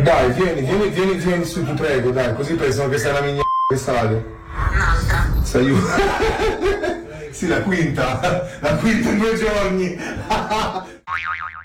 Dai, vieni su, ti prego, dai, così pensano che sei una migna d'estate. Un'altra. Sei io. Sì, la quinta in 2 giorni.